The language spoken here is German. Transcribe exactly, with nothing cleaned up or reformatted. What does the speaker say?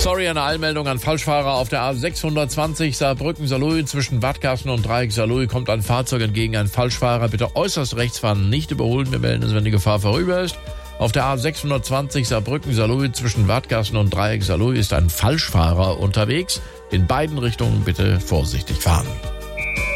Sorry, eine Eilmeldung an Falschfahrer auf der A sechshundertzwanzig Saarbrücken-Saarlouis zwischen Wadgassen und Dreieck Saarlouis kommt ein Fahrzeug entgegen, ein Falschfahrer. Bitte äußerst rechts fahren, nicht überholen. Wir melden es, wenn die Gefahr vorüber ist. Auf der A sechshundertzwanzig Saarbrücken-Saarlouis zwischen Wadgassen und Dreieck Saarlouis ist ein Falschfahrer unterwegs. In beiden Richtungen bitte vorsichtig fahren.